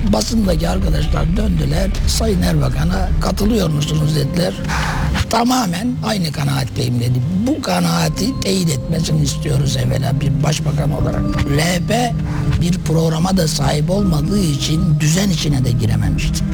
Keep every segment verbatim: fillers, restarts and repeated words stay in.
Basındaki arkadaşlar döndüler. Sayın Erbakan'a katılıyor musunuz dediler. Tamamen aynı kanaatteyim dedi. Bu kanaati teyit etmesini istiyoruz evvela bir başbakan olarak. R H P bir programa da sahip olmadığı için düzen içine de girememişti.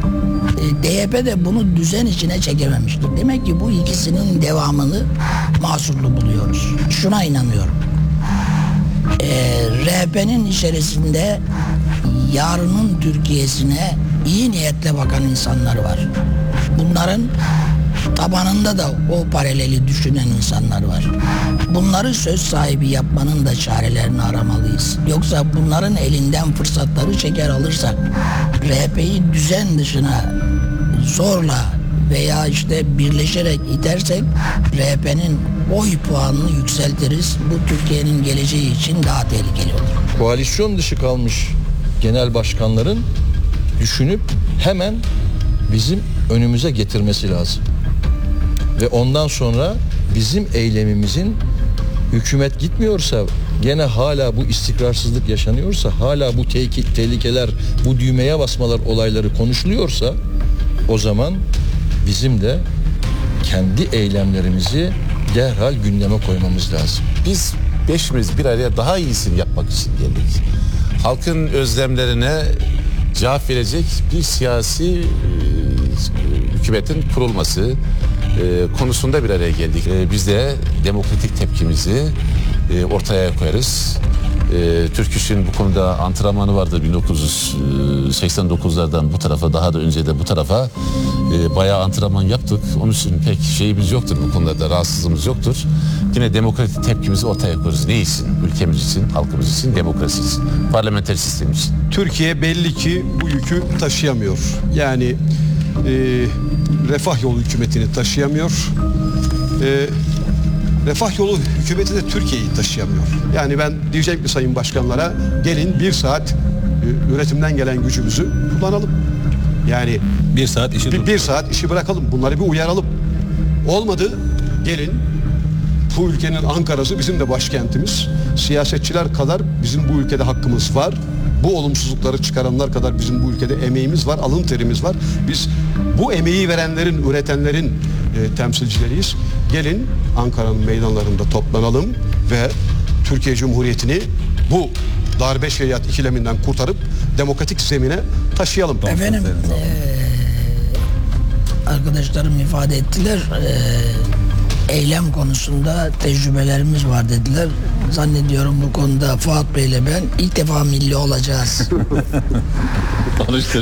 D Y P de bunu düzen içine çekememiştir. Demek ki bu ikisinin devamını mahsurlu buluyoruz. Şuna inanıyorum. Ee, R H P'nin içerisinde yarının Türkiye'sine iyi niyetle bakan insanlar var. Bunların tabanında da o paraleli düşünen insanlar var. Bunları söz sahibi yapmanın da çarelerini aramalıyız. Yoksa bunların elinden fırsatları çeker alırsak, R H P'yi düzen dışına zorla veya işte birleşerek itersek R H P'nin oy puanını yükseltiriz. Bu Türkiye'nin geleceği için daha tehlikeli olur. Koalisyon dışı kalmış genel başkanların düşünüp hemen bizim önümüze getirmesi lazım. Ve ondan sonra bizim eylemimizin hükümet gitmiyorsa, gene hala bu istikrarsızlık yaşanıyorsa, hala bu te- tehlikeler, bu düğmeye basmalar olayları konuşuluyorsa, o zaman bizim de kendi eylemlerimizi derhal gündeme koymamız lazım. Biz beşimiz bir araya daha iyisini yapmak için geldik. Halkın özlemlerine cevap verecek bir siyasi e, hükümetin kurulması e, konusunda bir araya geldik. E, biz de demokratik tepkimizi e, ortaya koyarız. E, Türk İş'in bu konuda antrenmanı vardı bin dokuz yüz seksen dokuzlardan bu tarafa, daha da önce de bu tarafa e, bayağı antrenman yaptık. Onun için pek şeyimiz yoktur bu konuda, rahatsızlığımız yoktur. Yine demokratik tepkimizi ortaya koyarız. Ne için? Ülkemiz için, halkımız için, demokrasi için, parlamenter sistem için. Türkiye belli ki bu yükü taşıyamıyor. Yani e, refah yolu hükümetini taşıyamıyor. E, refah yolu hükümeti de Türkiye'yi taşıyamıyor. Yani ben diyecek mi sayın başkanlara, gelin bir saat e, üretimden gelen gücümüzü kullanalım. Yani bir saat işi bir, bir saat işi bırakalım. Bunları bir uyaralım. Olmadı, gelin. Bu ülkenin Ankara'sı bizim de başkentimiz. Siyasetçiler kadar bizim bu ülkede hakkımız var. Bu olumsuzlukları çıkaranlar kadar bizim bu ülkede emeğimiz var, alın terimiz var. Biz bu emeği verenlerin, üretenlerin e, temsilcileriyiz. Gelin Ankara'nın meydanlarında toplanalım ve Türkiye Cumhuriyeti'ni bu darbe şeriat ikileminden kurtarıp demokratik zemine taşıyalım. Efendim, e, arkadaşlarım ifade ettiler. E, eylem konusunda tecrübelerimiz var dediler. Zannediyorum bu konuda Fuat Bey ile ben ilk defa milli olacağız. Tanıştır.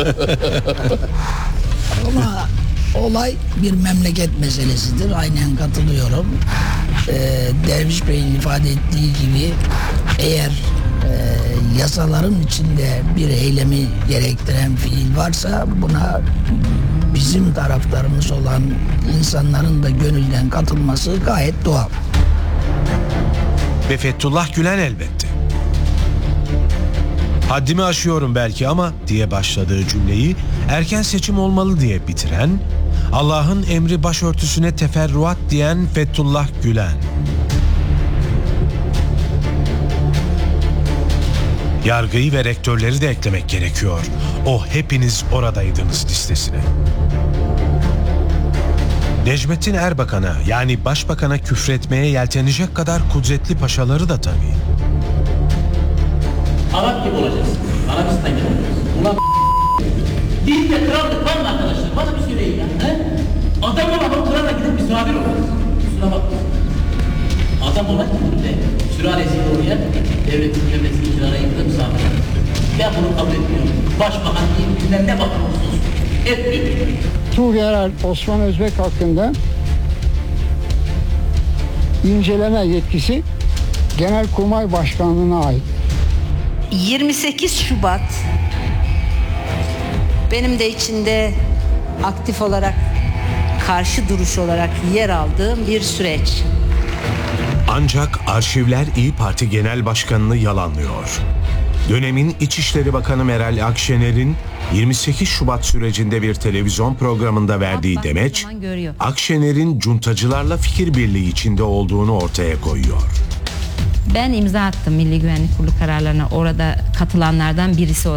Ama olay bir memleket meselesidir. Aynen katılıyorum. Ee, Derviş Bey'in ifade ettiği gibi eğer e, yasaların içinde bir eylemi gerektiren fiil varsa buna bizim taraftarımız olan insanların da gönülden katılması gayet doğal. Ve Fethullah Gülen elbette. Haddimi aşıyorum belki ama diye başladığı cümleyi erken seçim olmalı diye bitiren, Allah'ın emri başörtüsüne teferruat diyen Fethullah Gülen. Yargıyı ve rektörleri de eklemek gerekiyor. O hepiniz oradaydınız listesine. Necmettin Erbakan'a, yani başbakana küfretmeye yeltenecek kadar kudretli paşaları da tabii. Arap gibi olacağız. Arabistan gibi olacağız. Ulan dinde krallık var mı arkadaşlar? Bana bir söyleyin ya. He? Adam olan o krala gidip misafir oluruz. Kusura bakma. Adam olan gidip de sülalesiyle oraya devletin devletini kiraya gidip misafir oluruz. Ben bunu kabul etmiyorum. Başbakan değil, bilmem ne bakan olsun. Etmiyorum. Tuğgeneral Osman Özbek hakkında inceleme yetkisi Genelkurmay Başkanlığı'na ait. yirmi sekiz Şubat benim de içinde aktif olarak, karşı duruş olarak yer aldığım bir süreç. Ancak arşivler İYİ Parti Genel Başkanı'nı yalanlıyor. Dönemin İçişleri Bakanı Meral Akşener'in yirmi sekiz Şubat sürecinde bir televizyon programında verdiği demeç, Akşener'in cuntacılarla fikir birliği içinde olduğunu ortaya koyuyor. Ben imza attım Milli Güvenlik Kurulu kararlarına, orada katılanlardan birisi olarak.